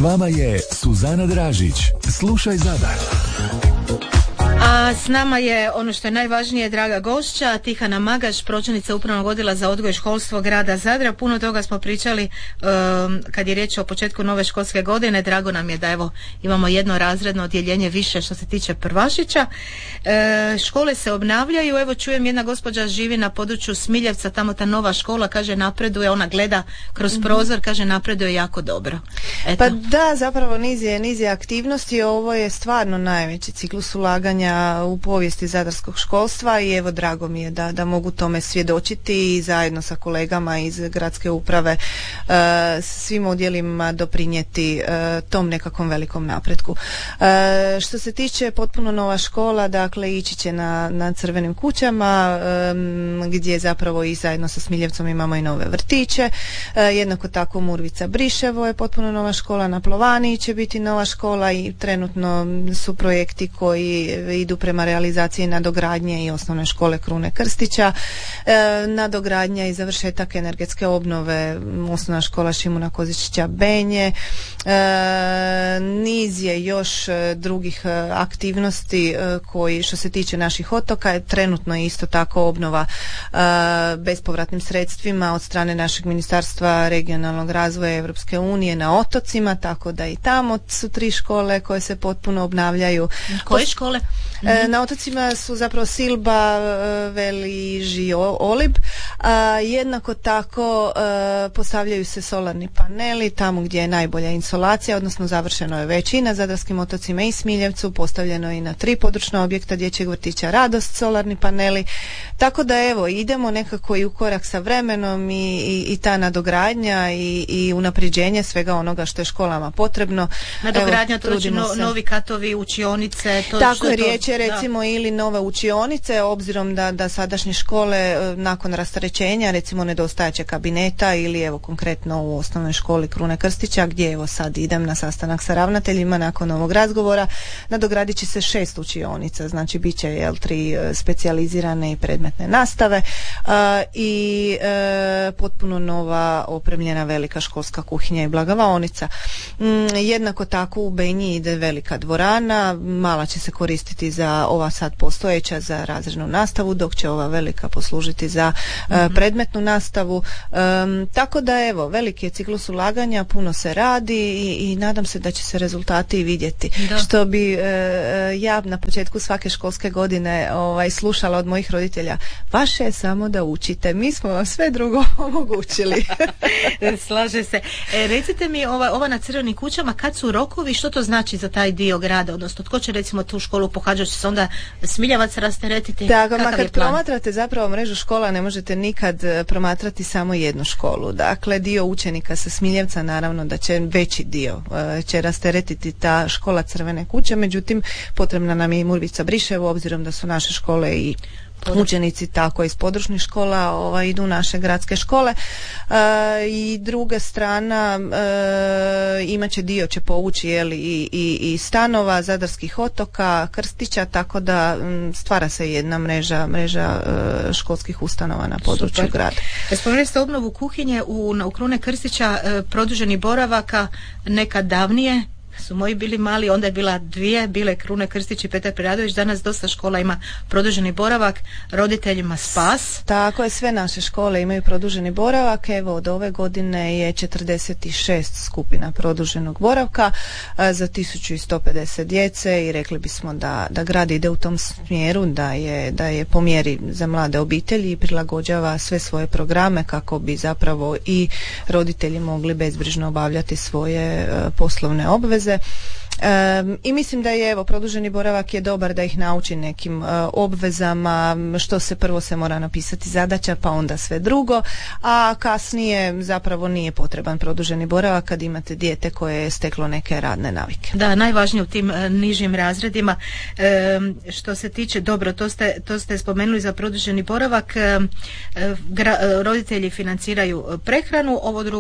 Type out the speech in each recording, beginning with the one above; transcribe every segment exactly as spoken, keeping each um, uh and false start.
vama je Suzana Dražić. Slušaj Zadar. A s nama je ono što je najvažnije, draga gošća, Tihana Magaš, pročelnica Upravnog odjela za odgoj i školstvo grada Zadra. Puno toga smo pričali um, kad je riječ o početku nove školske godine. Drago nam je da evo imamo jedno razredno odjeljenje više što se tiče prvašića. E, škole se obnavljaju. Evo čujem, jedna gospođa živi na području Smiljevca, tamo ta nova škola, kaže napreduje, ona gleda kroz prozor, kaže napreduje jako dobro. Eto. Pa da, zapravo niz je, niz je aktivnosti. Ovo je stvarno najveći ciklus ulaganja u povijesti zadarskog školstva i evo drago mi je da, da mogu tome svjedočiti i zajedno sa kolegama iz gradske uprave uh, svim odjelima doprinijeti uh, tom nekakvom velikom napretku. Uh, što se tiče potpuno nova škola, dakle ići će na, na Crvenim kućama um, gdje zapravo i zajedno sa Smiljevcom imamo i nove vrtiće. Uh, jednako tako Murvica Briševo je potpuno nova škola, na Plovaniji će biti nova škola i trenutno su projekti koji idu prema realizaciji nadogradnje i osnovne škole Krune Krstića, e, nadogradnja i završetak energetske obnove osnovna škola Šimuna Kozičića Benje, e, niz je još drugih aktivnosti e, koji što se tiče naših otoka, trenutno je isto tako obnova e, bespovratnim sredstvima od strane našeg Ministarstva regionalnog razvoja Europske unije na otocima, tako da i tamo su tri škole koje se potpuno obnavljaju. Koje škole? E, na otocima su zapravo Silba, Veliž i Olib. A, jednako tako e, postavljaju se solarni paneli tamo gdje je najbolja insolacija, odnosno završeno je već i na zadarskim otocima i Smiljevcu, postavljeno je i na tri područna objekta dječjeg vrtića Radost solarni paneli. Tako da evo idemo nekako i u korak sa vremenom i, i, i ta nadogradnja i, i unapređenje svega onoga što je školama potrebno. Nadogradnja, to znači no, novi katovi, učionice, to tako što je to, riječ je recimo da. Ili nove učionice, obzirom da, da sadašnje škole nakon rasterećenja recimo nedostajeće kabineta ili evo konkretno u osnovnoj školi Krune Krstića gdje evo sad idem na sastanak sa ravnateljima nakon ovog razgovora, nadogradit će se šest učionica, znači bit će jel, tri specijalizirane i predmetne nastave uh, i uh, potpuno nova opremljena velika školska kuhinja i blagavaonica. Mm, jednako tako u Benji ide velika dvorana, mala će se koristiti za ova sad postojeća za razrednu nastavu, dok će ova velika poslužiti za mm-hmm. uh, predmetnu nastavu. Um, tako da evo, veliki je ciklus ulaganja, puno se radi i, i nadam se da će se rezultati vidjeti. Da. Što bi uh, ja na početku svake školske godine ovaj, slušala od mojih roditelja, vaše je samo da učite, mi smo vam sve drugo omogućili. Slaže se. E, recite mi, ova, ova na Crvenim kućama, kad su rokovi, što to znači za taj dio grada, odnosno tko će recimo tu školu pohađati, će se onda Smiljevac rasteretiti? Tako, ma kad promatrate zapravo mrežu škola ne možete nikad promatrati samo jednu školu. Dakle, dio učenika sa Smiljevca naravno da će veći dio uh, će rasteretiti ta škola Crvene kuće, međutim potrebna nam je i Murvica Briševo, obzirom da su naše škole i učenici tako iz područnih škola ovaj, idu u naše gradske škole e, i druga strana e, imaće dio će povući jeli, i, i, i stanova, zadarskih otoka, Krstića, tako da m, stvara se jedna mreža, mreža e, školskih ustanova na području Super. grada. Spomenuli ste obnovu kuhinje u, u Krune Krstića, e, produženi boravaka nekad davnije su moji bili mali, onda je bila dvije, bile Krune Krstić i Petar Preradović, danas dosta škola ima produženi boravak, roditeljima spas. Tako je, sve naše škole imaju produženi boravak, evo od ove godine je četrdeset šest skupina produženog boravka a, za tisuću sto pedeset djece i rekli bismo da, da grad ide u tom smjeru, da je, da je po mjeri za mlade obitelji i prilagođava sve svoje programe kako bi zapravo i roditelji mogli bezbrižno obavljati svoje a, poslovne obveze. Um, i mislim da je evo produženi boravak je dobar da ih nauči nekim uh, obvezama, što se prvo se mora napisati zadaća pa onda sve drugo, a kasnije zapravo nije potreban produženi boravak kad imate dijete koje je steklo neke radne navike. Da, najvažnije u tim uh, nižim razredima. Um, što se tiče, dobro, to ste, to ste spomenuli za produženi boravak, um, gra, roditelji financiraju prehranu, ovo drugo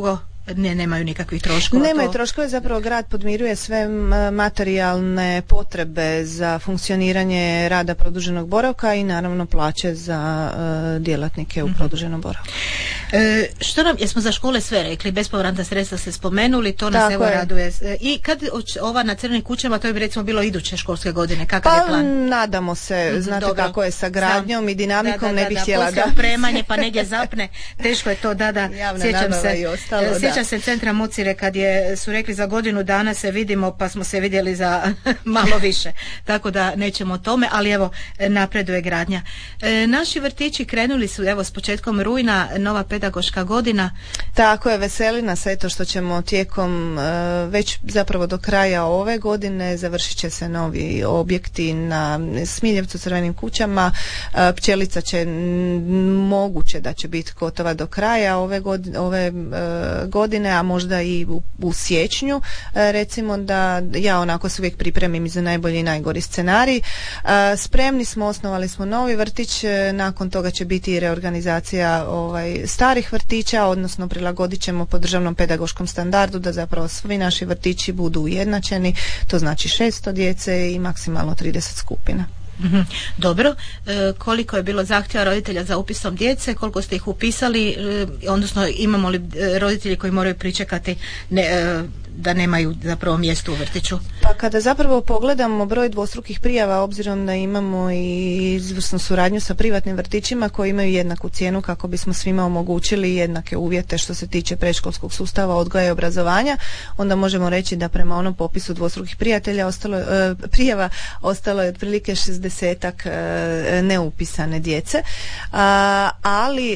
ne, nemaju nikakvih troškova. Nemaju to... troškove, zapravo grad podmiruje sve materijalne potrebe za funkcioniranje rada produženog boravka i naravno plaće za uh, djelatnike u mm-hmm. produženom boravku. E, što nam, jesmo za škole sve rekli, bespovratna sredstva ste spomenuli, to nas Tako evo je. raduje. I kad ova na Crvenim kućama, to bi recimo bilo iduće školske godine, kakav pa, je plan? Nadamo se, znate Dobro. kako je sa gradnjom Znam. i dinamikom, da, da, ne bih da, htjela da. opremanje pa negdje zapne, teško je to, da, da, sjećam se, ostalo, sjećam da. se centra Mucire kad je, su rekli za godinu dana se vidimo, pa smo se vidjeli za malo više, tako da nećemo o tome, ali evo, napreduje gradnja. E, naši vrtići krenuli su, evo, s početkom rujna, nova pedagoška godina. Tako je, veseli nas eto što ćemo tijekom već zapravo do kraja ove godine završit će se novi objekti na Smiljevcu, Crvenim kućama. Pčelica će moguće da će biti gotova do kraja ove godine, ove godine, a možda i u, u siječnju. Recimo da ja onako se uvijek pripremim za najbolji i najgori scenarij. Spremni smo, osnovali smo novi vrtić, nakon toga će biti i reorganizacija ovaj, starih vrtića, odnosno prilagodit ćemo po državnom pedagoškom standardu da zapravo svi naši vrtići budu ujednačeni, to znači šesto djece i maksimalno trideset skupina. Mm-hmm. Dobro, e, koliko je bilo zahtjeva roditelja za upisom djece, koliko ste ih upisali, e, odnosno imamo li e, roditelji koji moraju pričekati ne, e, da nemaju zapravo mjesto u vrtiću? Pa kada zapravo pogledamo broj dvostrukih prijava, obzirom da imamo i izvrsnu suradnju sa privatnim vrtićima koji imaju jednaku cijenu kako bismo svima omogućili jednake uvjete što se tiče predškolskog sustava odgoja i obrazovanja, onda možemo reći da prema onom popisu dvostrukih prijatelja ostalo, e, prijava ostalo je otprilike šezdesetak e, neupisane djece, a, ali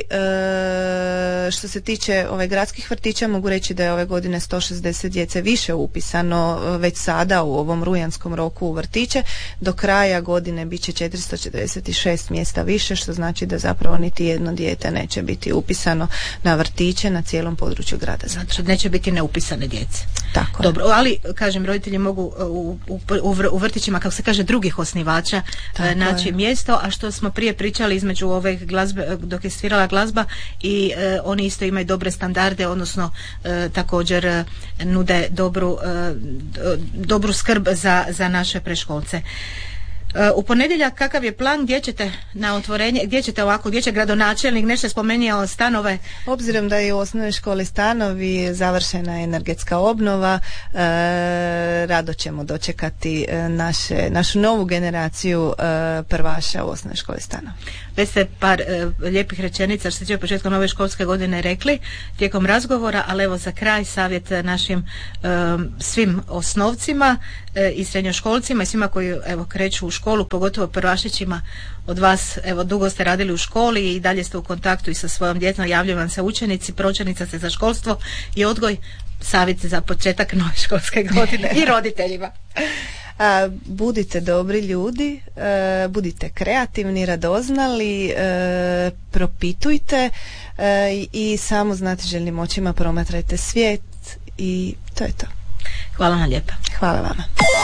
e, što se tiče ove gradskih vrtića mogu reći da je ove godine sto šezdeset djece više upisano već sada u ovom rujanskom roku u vrtiće. Do kraja godine bit će četiristo četrdeset šest mjesta više, što znači da zapravo niti jedno dijete neće biti upisano na vrtiće na cijelom području grada Zadra. Znači neće biti neupisane djece. Tako Dobro, je. Ali kažem, roditelji mogu u, u, u vrtićima, kako se kaže, drugih osnivača Tako naći je. mjesto, a što smo prije pričali između ove glazbe, dok je svirala glazba i e, oni isto imaju dobre standarde, odnosno e, također e, nude dobru, e, dobru skrb za, za naše predškolce. U ponedjeljak kakav je plan, gdje ćete na otvorenje, gdje ćete ovako, gdje će gradonačelnik, nešto spomenuo stanove? Obzirom da je u osnovnoj školi stanovi, završena energetska obnova, e, rado ćemo dočekati naše, našu novu generaciju e, prvaša u osnovnoj školi stanovi. Već ste par e, lijepih rečenica što se tiče početkom nove školske godine rekli tijekom razgovora, ali evo za kraj savjet našim e, svim osnovcima e, i srednjoškolcima i svima koji evo kreću u školu, pogotovo prvašićima. Od vas, evo, dugo ste radili u školi i dalje ste u kontaktu i sa svojom djecom, javljaju vam se učenici, pročelnica ste za školstvo i odgoj, savjet za početak nove školske godine i roditeljima. A, budite dobri ljudi, e, budite kreativni, radoznali, e, propitujte e, i, i samo znatiželjnim očima promatrajte svijet i to je to. Hvala vam lijepa. Hvala vama.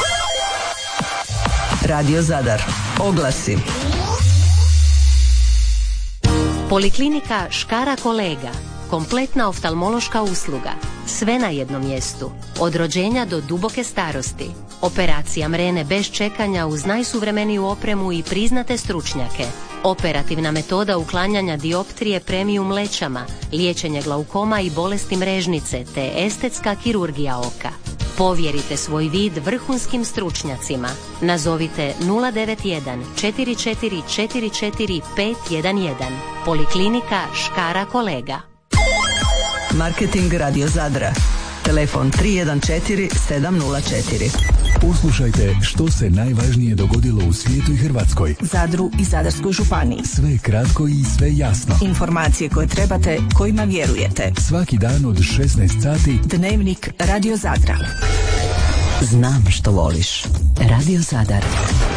Radio Zadar. Oglasi. Poliklinika Škara kolega. Kompletna oftalmološka usluga. Sve na jednom mjestu. Od rođenja do duboke starosti. Operacija mrene bez čekanja uz najsuvremeniju opremu i priznate stručnjake. Operativna metoda uklanjanja dioptrije premium lećama, liječenje glaukoma i bolesti mrežnice te estetska kirurgija oka. Povjerite svoj vid vrhunskim stručnjacima. Nazovite nula devet jedan četiri četiri četiri četiri pet jedan jedan. Poliklinika Škara kolega. Marketing Radio Zadra. Telefon tri jedan četiri sedam nula četiri. Poslušajte što se najvažnije dogodilo u svijetu i Hrvatskoj, Zadru i Zadarskoj županiji. Sve kratko i sve jasno. Informacije koje trebate, kojima vjerujete. Svaki dan od šesnaest sati. Dnevnik Radio Zadra. Znam što voliš. Radio Zadar.